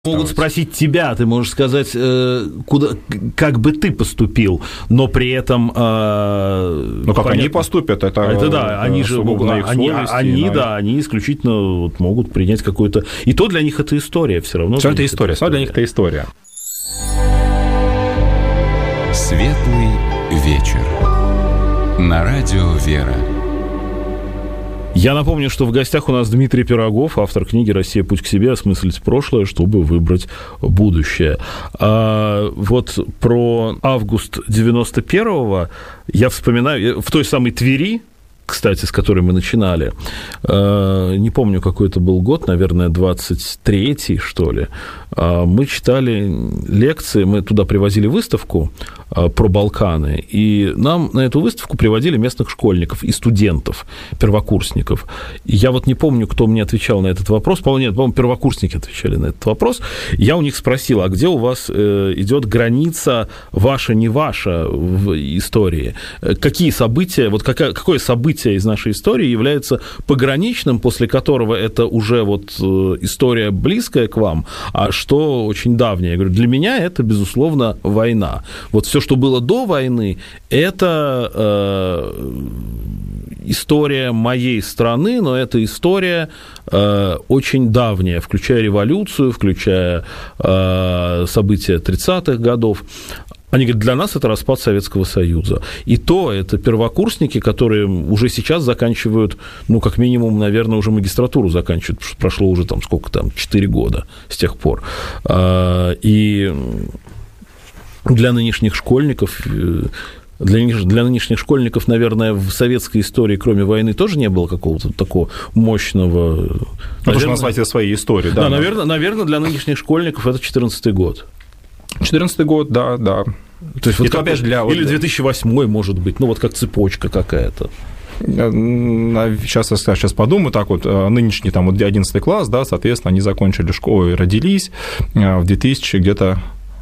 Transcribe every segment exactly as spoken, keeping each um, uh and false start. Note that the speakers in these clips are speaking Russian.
Могут спросить тебя, ты можешь сказать, куда, как бы ты поступил, но при этом... Ну, как понятно, они поступят, это, это да, они же могут, они, они, на... да, они исключительно вот могут принять какую-то... И то для них это история все равно. Все это история, все для них это история. Светлый вечер. На радио «Вера». Я напомню, что в гостях у нас Дмитрий Пирогов, автор книги «Россия. Путь к себе. Осмыслить прошлое, чтобы выбрать будущее». А вот про август девяносто первого я вспоминаю в той самой Твери, кстати, с которой мы начинали, не помню, какой это был год, наверное, двадцать третий, что ли, мы читали лекции, мы туда привозили выставку про Балканы, и нам на эту выставку приводили местных школьников и студентов, первокурсников. И я вот не помню, кто мне отвечал на этот вопрос, по-моему, нет, по-моему, первокурсники отвечали на этот вопрос. Я у них спросил, а где у вас идет граница ваша, не ваша в истории? Какие события, вот какое, какое событие из нашей истории является пограничным, после которого это уже вот история близкая к вам, а что очень давнее? Я говорю, для меня это, безусловно, война. Вот все, что было до войны, это э, история моей страны, но это история э, очень давняя, включая революцию, включая э, события тридцатых годов. Они говорят, для нас это распад Советского Союза. И то это первокурсники, которые уже сейчас заканчивают, ну, как минимум, наверное, уже магистратуру заканчивают, потому что прошло уже там сколько там, четыре года с тех пор. И для нынешних школьников... Для, для нынешних школьников, наверное, в советской истории, кроме войны, тоже не было какого-то такого мощного... Можно назвать это своей историей, да? Да, наверное, наверное, для нынешних школьников это четырнадцатый год. четырнадцатый год, да, да. То есть, вот как, опять же, для... Или две тысячи восьмой, может быть, ну, вот как цепочка какая-то. Сейчас я сейчас подумаю, так вот, нынешний там вот одиннадцатый класс, да, соответственно, они закончили школу и родились в две тысячи где-то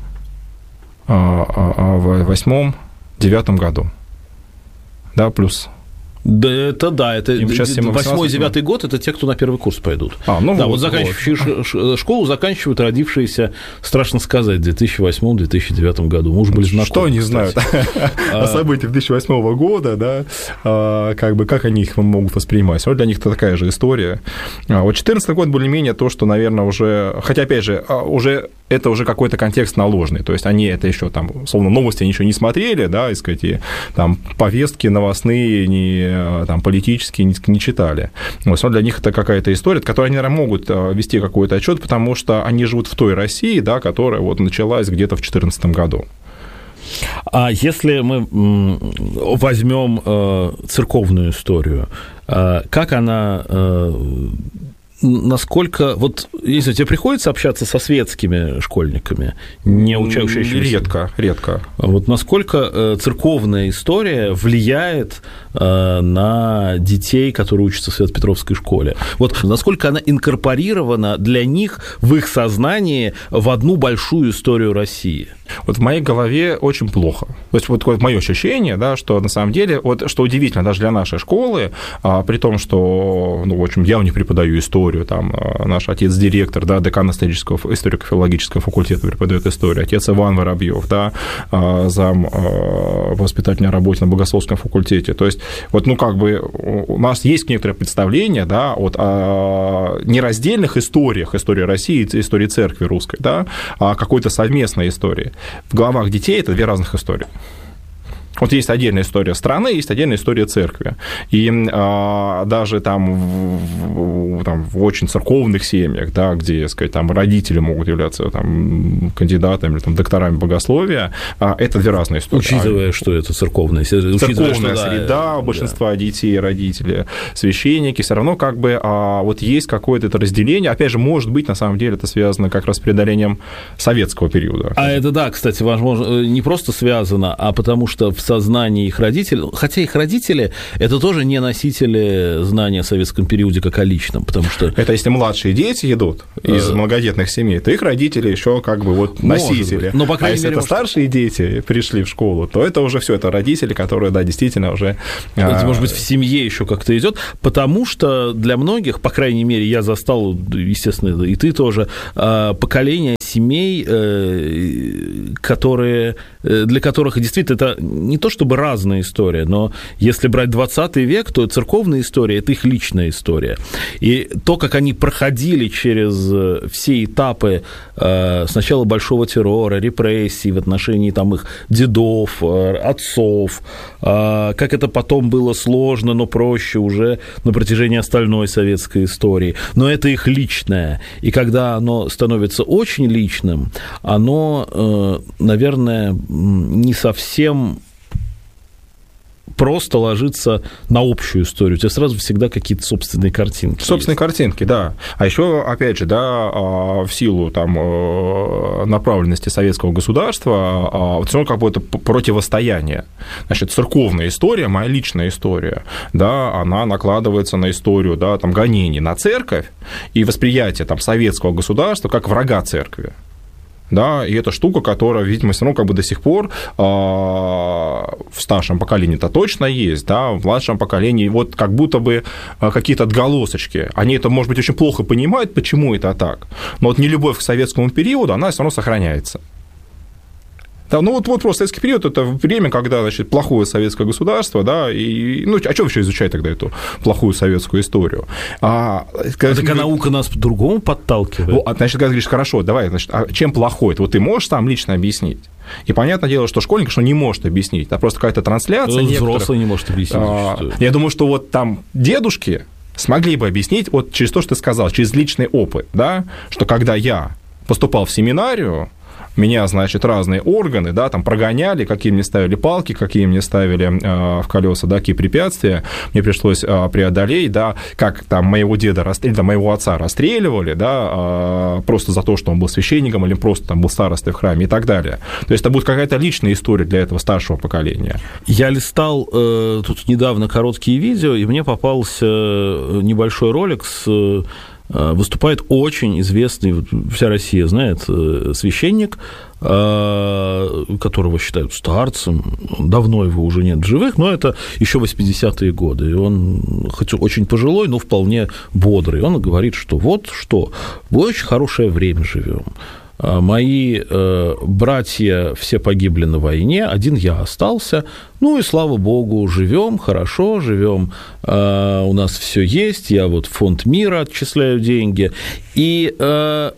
в восьмом девятом году, да, плюс... Да, это да, это восьмой-девятый год, это те, кто на первый курс пойдут. А, ну да, вот, вот заканчивающие вот. школу заканчивают родившиеся, страшно сказать, в две тысячи восьмом - две тысячи девятом году. Мы уже были знакомы. Что они знают о событиях две тысячи восьмого года, да, как бы, как они их могут воспринимать. Вот для них это такая же история. Вот четырнадцатый год более-менее то, что, наверное, уже, хотя, опять же, уже это уже какой-то контекст наложенный, то есть они это еще там, условно, новости они еще не смотрели, да, и, сказать, и, там повестки новостные, не, там, политические не, не читали. Вот, для них это какая-то история, от которой они, наверное, могут вести какой-то отчет, потому что они живут в той России, да, которая вот началась где-то в две тысячи четырнадцатом году. А если мы возьмем э, церковную историю, э, как она... Э, насколько, вот, если тебе приходится общаться со светскими школьниками, не учащимися? Редко, редко. Вот насколько церковная история влияет на детей, которые учатся в Свято-Петровской школе? Вот насколько она инкорпорирована для них в их сознании в одну большую историю России? Вот в моей голове очень плохо. То есть вот, вот мое ощущение, да, что на самом деле, вот что удивительно даже для нашей школы, а, при том, что, ну, в общем, я у них преподаю историю, там наш отец-директор, да, декан исторического, историко-филологического факультета преподает историю, отец Иван Воробьев, да, зам воспитательной работы на Богословском факультете. То есть вот, ну, как бы у нас есть некоторое представление, да, от о нераздельных историях истории России и истории церкви русской, да, а какой-то совместной истории. В головах детей это две разных истории. Вот есть отдельная история страны, есть отдельная история церкви. И а, даже там в, там в очень церковных семьях, да, где, сказать, там родители могут являться там, кандидатами или там, докторами богословия, а, это две разные истории. Учитывая, что это церковная, церковная учитывая, что, среда, да, большинства да. детей, родители, священники, все равно как бы а, вот есть какое-то это разделение. Опять же, может быть, на самом деле это связано как раз с преодолением советского периода. А это, да, кстати, возможно, не просто связано, а потому что в сознании их родителей, хотя их родители – это тоже не носители знания о советском периоде как о личном, потому что… Это если младшие дети идут из многодетных семей, то их родители еще как бы вот носители. Но, по крайней а если мере, это старшие дети пришли в школу, то это уже все, это родители, которые, да, действительно уже… Это, может быть, в семье еще как-то идет, потому что для многих, по крайней мере, я застал, естественно, и ты тоже, поколение семей, которые, для которых действительно это не то чтобы разная история, но если брать двадцатый век, то церковная история – это их личная история. И то, как они проходили через все этапы сначала большого террора, репрессий в отношении там, их дедов, отцов, как это потом было сложно, но проще уже на протяжении остальной советской истории. Но это их личное. И когда оно становится очень личным, оно, наверное, не совсем просто ложится на общую историю. У тебя сразу всегда какие-то собственные картинки. Собственные есть. Картинки, да. А еще, опять же, да, в силу там направленности советского государства, все равно как бы это противостояние. Значит, церковная история, моя личная история, да, она накладывается на историю, да, там, гонений на церковь и восприятие там советского государства как врага церкви. Да, и это штука, которая, видимо, все равно как бы до сих пор э, в старшем поколении-то точно есть, да, в младшем поколении вот как будто бы какие-то отголосочки. Они это, может быть, очень плохо понимают, почему это так, но вот нелюбовь к советскому периоду, она все равно сохраняется. Да, ну вот, вот просто советский период – это время, когда, значит, плохое советское государство, да, и, ну, а что еще изучать тогда эту плохую советскую историю? А, когда, так а наука нас по-другому подталкивает. Вот, значит, когда говоришь, хорошо, давай, значит, а чем плохой? Вот ты можешь сам лично объяснить? И понятное дело, что школьник что не может объяснить, а просто какая-то трансляция. Ну, взрослый не может объяснить. А, я думаю, что вот там дедушки смогли бы объяснить вот через то, что ты сказал, через личный опыт, да, что когда я поступал в семинарию, меня, значит, разные органы, да, там прогоняли, какие мне ставили палки, какие мне ставили э, в колеса, да, какие препятствия мне пришлось э, преодолеть, да, как там моего деда расстреливали, моего отца расстреливали, да, э, просто за то, что он был священником или просто там был старостой в храме и так далее. То есть это будет какая-то личная история для этого старшего поколения. Я листал э, тут недавно короткие видео, и мне попался небольшой ролик с... Выступает очень известный, вся Россия знает, священник, которого считают старцем, давно его уже нет в живых, но это еще восьмидесятые годы, и он хоть очень пожилой, но вполне бодрый. Он говорит, что вот что, в очень хорошее время живем. Мои э, братья все погибли на войне, один я остался. Ну и слава богу, живем хорошо, живем, э, у нас все есть. Я вот в фонд мира отчисляю деньги. И э,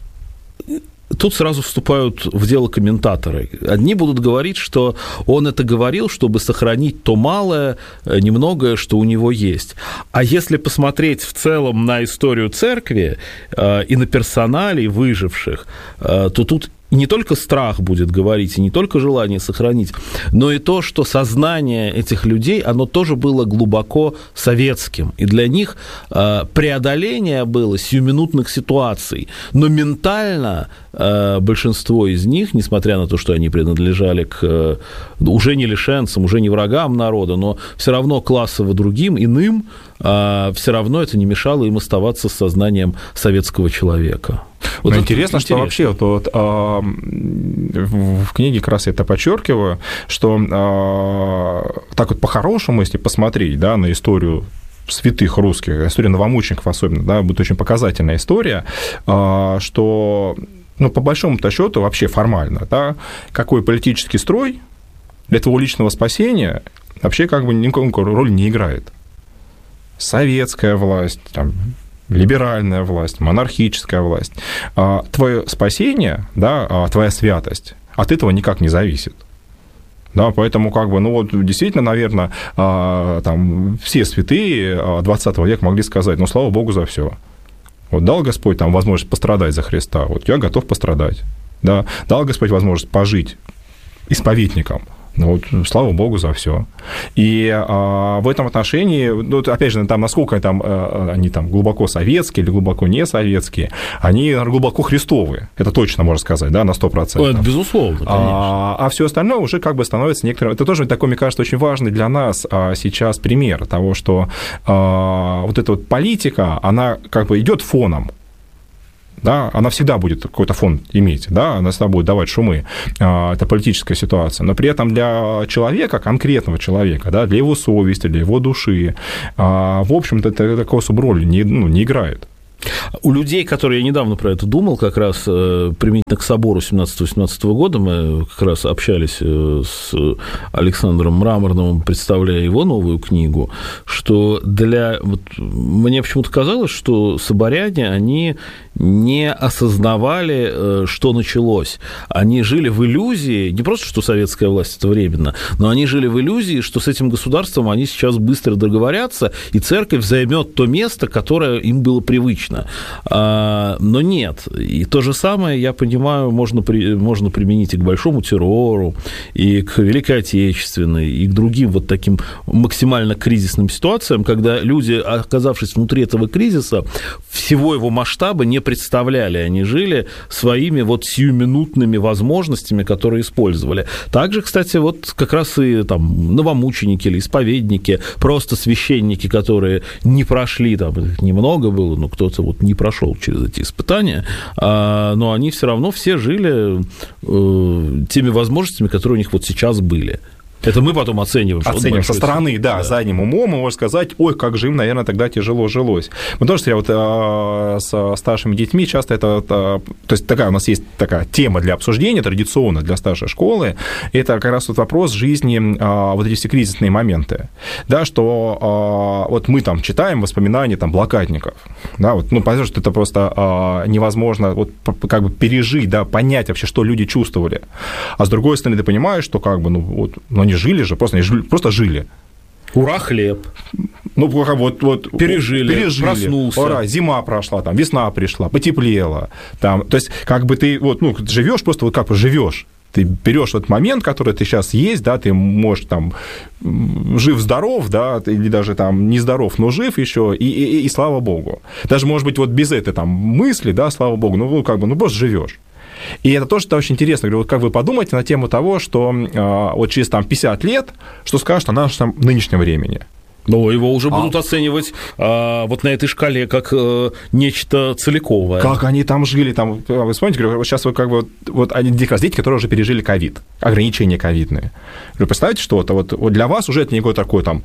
тут сразу вступают в дело комментаторы. Одни будут говорить, что он это говорил, чтобы сохранить то малое, немногое, что у него есть. А если посмотреть в целом на историю церкви э, и на персоналей выживших, э, то тут не только страх будет говорить, и не только желание сохранить, но и то, что сознание этих людей, оно тоже было глубоко советским. И для них э, преодоление было сиюминутных ситуаций. Но ментально э, большинство из них, несмотря на то, что они принадлежали к э, уже не лишенцам, уже не врагам народа, но все равно классово другим, иным, э, все равно это не мешало им оставаться с сознанием советского человека. Вот Но интересно, интересно, что вообще вот, вот, а, в книге как раз я это подчеркиваю, что а, так вот по-хорошему, если посмотреть, да, на историю святых русских, историю новомучеников особенно, да, будет очень показательная история, а, что, ну, по большому-то счету, вообще формально, да, какой политический строй для твоего личного спасения вообще как бы никакой роли не играет. Советская власть, там, либеральная власть, монархическая власть. Твое спасение, да, твоя святость от этого никак не зависит. Да, поэтому, как бы, ну вот действительно, наверное, там, все святые двадцатого века могли сказать, ну, слава Богу за все. Вот дал Господь там возможность пострадать за Христа, вот я готов пострадать. Да, дал Господь возможность пожить исповедником, Ну, вот, слава богу за все. И а, в этом отношении, ну, опять же, там, насколько там, а, они там глубоко советские или глубоко не советские, они глубоко христовые. Это точно можно сказать, да, на сто процентов. Это безусловно, конечно. А, а все остальное уже как бы становится некоторым... Это тоже такой, мне кажется, очень важный для нас а, сейчас пример того, что а, вот эта вот политика, она как бы идет фоном. Да, она всегда будет какой-то фон иметь, да, она всегда будет давать шумы, это политическая ситуация, но при этом для человека, конкретного человека, да, для его совести, для его души, в общем-то, это такой особой роли не, ну, не играет. У людей, которые, я недавно про это думал, как раз применительно к собору семнадцатого-восемнадцатого года, мы как раз общались с Александром Мраморновым, представляя его новую книгу, что для... Вот, мне почему-то казалось, что соборяне, они не осознавали, что началось. Они жили в иллюзии, не просто, что советская власть это временно, но они жили в иллюзии, что с этим государством они сейчас быстро договорятся, и церковь займет то место, которое им было привычно. А, но нет. И то же самое, я понимаю, можно, при, можно применить и к большому террору, и к Великой Отечественной, и к другим вот таким максимально кризисным ситуациям, когда люди, оказавшись внутри этого кризиса, всего его масштаба не представляли, они жили своими вот сиюминутными возможностями, которые использовали. Также, кстати, вот как раз и там новомученики или исповедники, просто священники, которые не прошли, там их немного было, но кто-то вот не прошел через эти испытания, но они все равно все жили теми возможностями, которые у них вот сейчас были. Это мы потом оцениваем. Оцениваем со стороны, да, да, задним умом, и можно сказать, ой, как же им, наверное, тогда тяжело жилось. Потому что я вот а, со старшими детьми часто это, это... То есть такая у нас есть такая тема для обсуждения, традиционно для старшей школы, это как раз вот вопрос жизни, а, вот эти все кризисные моменты, да, что а, вот мы там читаем воспоминания там блокадников, да, вот, ну, понятно, что это просто а, невозможно вот как бы пережить, да, понять вообще, что люди чувствовали. А с другой стороны, ты понимаешь, что как бы, ну, вот, ну, они жили же, просто, они жили, просто жили. Ура, хлеб. Ну, вот, вот пережили, пережили, проснулся. Ура, зима прошла, там, весна пришла, потеплело. Там, то есть, как бы ты вот, ну, живешь, просто вот как бы живешь. Ты берешь вот момент, который ты сейчас есть, да, ты можешь там жив-здоров, да, или даже там нездоров, но жив еще, и, и, и слава богу. Даже, может быть, вот без этой там мысли, да, слава богу, ну, как бы, ну, просто живешь. И это тоже очень интересно. Говорю, вот как вы подумаете на тему того, что э, вот через там, пятьдесят лет, что скажут о нашем нынешнем времени? Но его уже будут а... оценивать а, вот на этой шкале как а, нечто целиковое. Как они там жили, там, вы вспомните, говорю, вот сейчас вы как бы, вот, вот они дети, которые уже пережили ковид, ограничения ковидные. Говорю, представьте, что это вот, вот для вас уже это не какой такой там.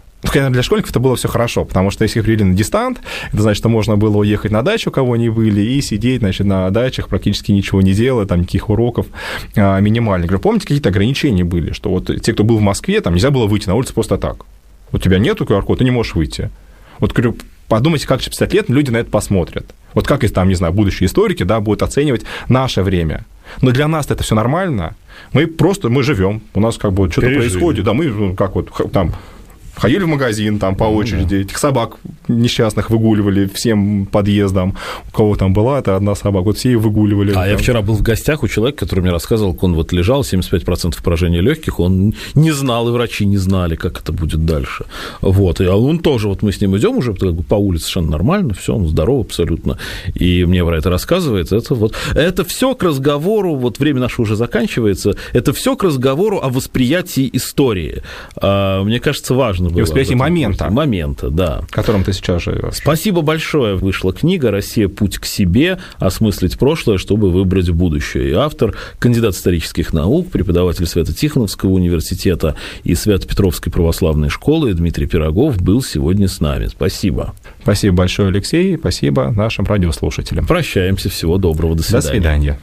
Для школьников это было все хорошо, потому что если их привели на дистант, это значит, что можно было уехать на дачу, кого они были, и сидеть, значит, на дачах, практически ничего не делая, там никаких уроков а, минимальных. Говорю, помните, какие-то ограничения были, что вот те, кто был в Москве, там нельзя было выйти на улицу просто так. У тебя нету ку ар кода, ты не можешь выйти. Вот, говорю, подумайте, как через пятьдесят лет люди на это посмотрят. Вот как, если там, не знаю, будущие историки, да, будут оценивать наше время. Но для нас это все нормально. Мы просто, мы живем, у нас как бы что-то Пережили. происходит, да, мы, ну, как вот там... Ходили в магазин там по очереди, этих собак несчастных выгуливали всем подъездам. У кого там была, это одна собака, вот все ее выгуливали. А там. Я вчера был в гостях у человека, который мне рассказывал, как он вот лежал, семьдесят пять процентов поражения легких, он не знал, и врачи не знали, как это будет дальше. Вот, и он тоже, вот мы с ним идем уже по улице совершенно нормально, все, он здоров абсолютно, и мне про это рассказывает. Это вот, это все к разговору, вот время наше уже заканчивается, это все к разговору о восприятии истории. Мне кажется, важно. И восприятие момента. Момента, да. В котором ты сейчас живешь. Спасибо большое. Вышла книга «Россия. Путь к себе. Осмыслить прошлое, чтобы выбрать будущее». И автор, кандидат исторических наук, преподаватель Свято-Тихоновского университета и Свято-Петровской православной школы Дмитрий Пирогов был сегодня с нами. Спасибо. Спасибо большое, Алексей. Спасибо нашим радиослушателям. Прощаемся. Всего доброго. До свидания. До свидания.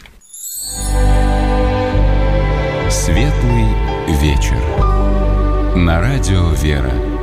Светлый вечер. На радио «Вера».